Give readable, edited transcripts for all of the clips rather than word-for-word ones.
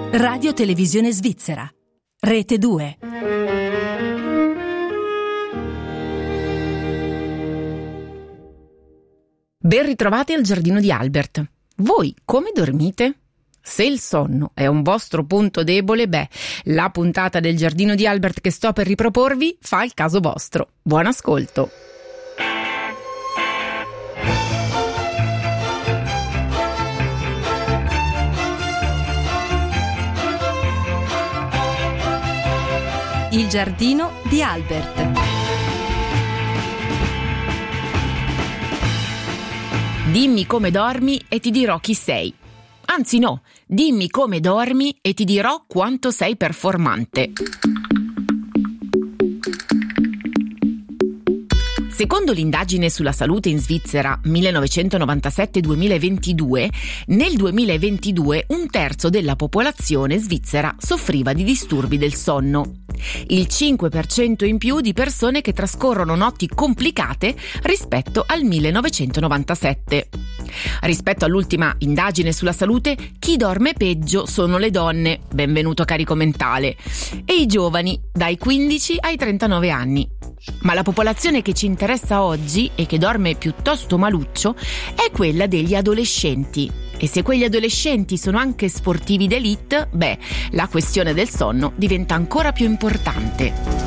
Radio Televisione Svizzera. Rete 2. Ben ritrovati al giardino di Albert. Voi come dormite? Se il sonno è un vostro punto debole, la puntata del giardino di Albert che sto per riproporvi fa il caso vostro. Buon ascolto. Il giardino di Albert. Dimmi come dormi e ti dirò chi sei. Anzi no, dimmi come dormi e ti dirò quanto sei performante. Secondo l'indagine sulla salute in Svizzera 1997-2022, nel 2022 un terzo della popolazione svizzera soffriva di disturbi del sonno. Il 5% in più di persone che trascorrono notti complicate rispetto al 1997. Rispetto all'ultima indagine sulla salute, chi dorme peggio sono le donne, benvenuto carico mentale, e i giovani dai 15 ai 39 anni. Ma la popolazione che ci interessa oggi e che dorme piuttosto maluccio è quella degli adolescenti. E se quegli adolescenti sono anche sportivi d'élite, la questione del sonno diventa ancora più importante.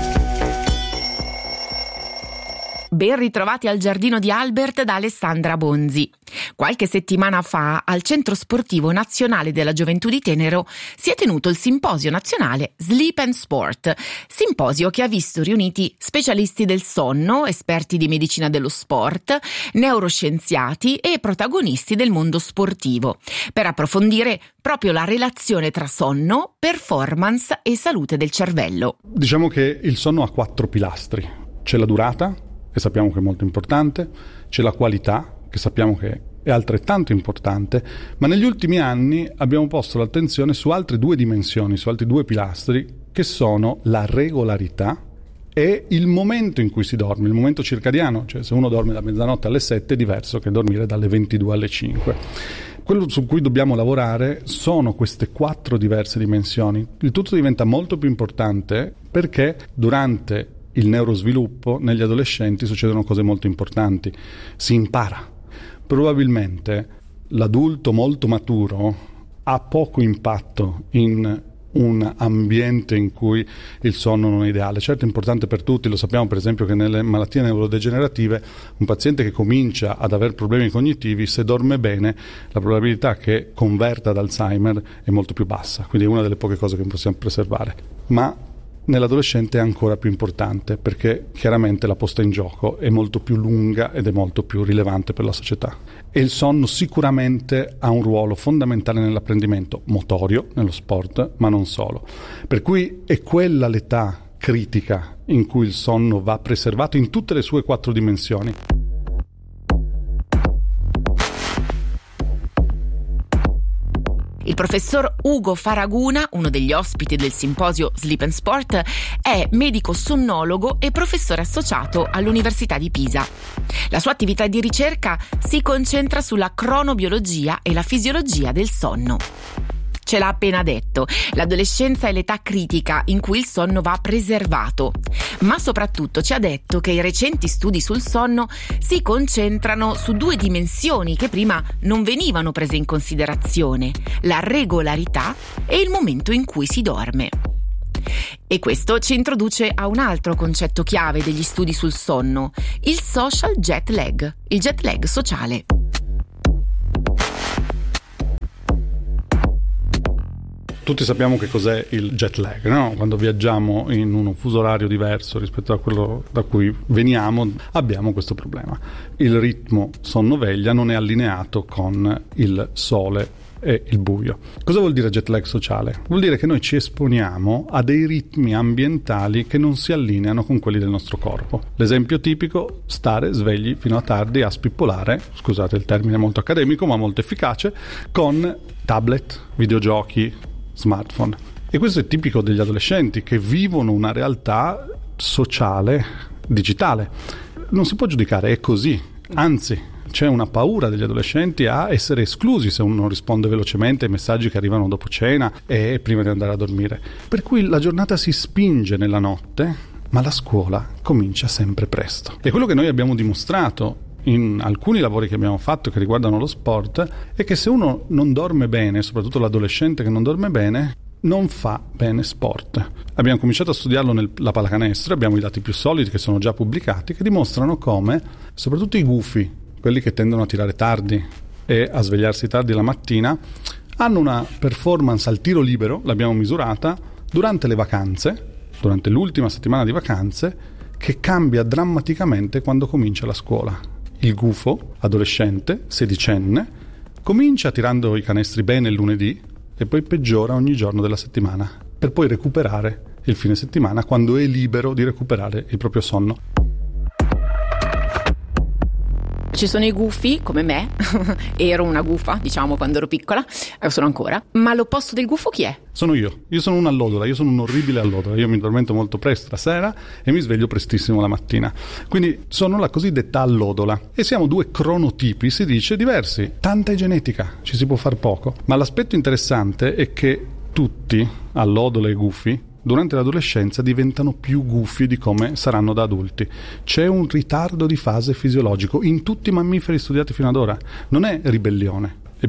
Ben ritrovati al giardino di Albert da Alessandra Bonzi. Qualche settimana fa al Centro Sportivo Nazionale della Gioventù di Tenero si è tenuto il Simposio Nazionale Sleep and Sport, simposio che ha visto riuniti specialisti del sonno, esperti di medicina dello sport, neuroscienziati e protagonisti del mondo sportivo, per approfondire proprio la relazione tra sonno, performance e salute del cervello. Diciamo che il sonno ha 4 pilastri. C'è la durata, che sappiamo che è molto importante, c'è la qualità, che sappiamo che è altrettanto importante, ma negli ultimi anni abbiamo posto l'attenzione su altre 2 dimensioni, su altri 2 pilastri, che sono la regolarità e il momento in cui si dorme, il momento circadiano, cioè se uno dorme da mezzanotte alle 7 è diverso che dormire dalle 22 alle 5. Quello su cui dobbiamo lavorare sono queste 4 diverse dimensioni. Il tutto diventa molto più importante perché durante il neurosviluppo negli adolescenti succedono cose molto importanti, si impara. Probabilmente l'adulto molto maturo ha poco impatto in un ambiente in cui il sonno non è ideale. Certo è importante per tutti, lo sappiamo per esempio che nelle malattie neurodegenerative un paziente che comincia ad avere problemi cognitivi, se dorme bene la probabilità che converta ad Alzheimer è molto più bassa, quindi è una delle poche cose che possiamo preservare. Ma nell'adolescente è ancora più importante perché chiaramente la posta in gioco è molto più lunga ed è molto più rilevante per la società. E il sonno sicuramente ha un ruolo fondamentale nell'apprendimento motorio, nello sport, ma non solo. Per cui è quella l'età critica in cui il sonno va preservato in tutte le sue 4 dimensioni. Il professor Ugo Faraguna, uno degli ospiti del simposio Sleep and Sport, è medico sonnologo e professore associato all'Università di Pisa. La sua attività di ricerca si concentra sulla cronobiologia e la fisiologia del sonno. Ce l'ha appena detto, l'adolescenza è l'età critica in cui il sonno va preservato, ma soprattutto ci ha detto che i recenti studi sul sonno si concentrano su 2 dimensioni che prima non venivano prese in considerazione, la regolarità e il momento in cui si dorme. E questo ci introduce a un altro concetto chiave degli studi sul sonno, il social jet lag, il jet lag sociale. Tutti sappiamo che cos'è il jet lag, no? Quando viaggiamo in un fuso orario diverso rispetto a quello da cui veniamo, abbiamo questo problema. Il ritmo sonno-veglia non è allineato con il sole e il buio. Cosa vuol dire jet lag sociale? Vuol dire che noi ci esponiamo a dei ritmi ambientali che non si allineano con quelli del nostro corpo. L'esempio tipico, stare svegli fino a tardi a spippolare, scusate il termine molto accademico ma molto efficace, con tablet, videogiochi, smartphone. E questo è tipico degli adolescenti che vivono una realtà sociale digitale. Non si può giudicare, è così. Anzi, c'è una paura degli adolescenti a essere esclusi se uno non risponde velocemente ai messaggi che arrivano dopo cena e prima di andare a dormire. Per cui la giornata si spinge nella notte, ma la scuola comincia sempre presto. E quello che noi abbiamo dimostrato in alcuni lavori che abbiamo fatto che riguardano lo sport è che se uno non dorme bene, soprattutto l'adolescente che non dorme bene, non fa bene sport. Abbiamo cominciato a studiarlo nella pallacanestro, abbiamo i dati più solidi che sono già pubblicati, che dimostrano come soprattutto i gufi, quelli che tendono a tirare tardi e a svegliarsi tardi la mattina, hanno una performance al tiro libero, l'abbiamo misurata, durante le vacanze, durante l'ultima settimana di vacanze, che cambia drammaticamente quando comincia la scuola. Il gufo, adolescente, sedicenne, comincia tirando i canestri bene il lunedì e poi peggiora ogni giorno della settimana, per poi recuperare il fine settimana quando è libero di recuperare il proprio sonno. Ci sono i gufi, come me, ero una gufa, diciamo, quando ero piccola, sono ancora, ma l'opposto del gufo chi è? Sono io sono un'allodola, io sono un orribile allodola, io mi addormento molto presto la sera e mi sveglio prestissimo la mattina, quindi sono la cosiddetta allodola e siamo due cronotipi, si dice, diversi, tanta è genetica, ci si può far poco, ma l'aspetto interessante è che tutti, allodole e gufi, durante l'adolescenza diventano più gufi di come saranno da adulti. C'è un ritardo di fase fisiologico in tutti i mammiferi studiati fino ad ora. Non è ribellione,